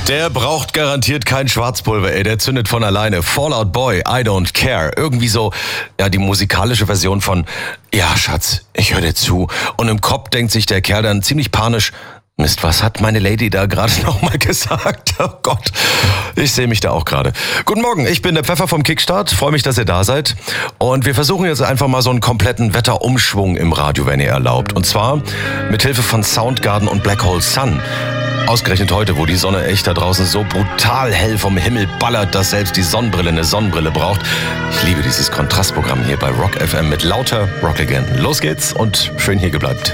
Der braucht garantiert kein Schwarzpulver, ey. Der zündet von alleine. Fall Out Boy, I Don't Care. Irgendwie so, ja, die musikalische Version von ja, Schatz, ich höre dir zu. Und im Kopf denkt sich der Kerl dann ziemlich panisch, Mist, was hat meine Lady da gerade nochmal gesagt? Oh Gott, ich sehe mich da auch gerade. Guten Morgen, ich bin der Pfeffer vom Kickstart. Freue mich, dass ihr da seid. Und wir versuchen jetzt einfach mal so einen kompletten Wetterumschwung im Radio, wenn ihr erlaubt. Und zwar mit Hilfe von Soundgarden und Black Hole Sun. Ausgerechnet heute, wo die Sonne echt da draußen so brutal hell vom Himmel ballert, dass selbst die Sonnenbrille eine Sonnenbrille braucht. Ich liebe dieses Kontrastprogramm hier bei Rock FM mit lauter Rocklegenden. Los geht's und schön hier gebleibt.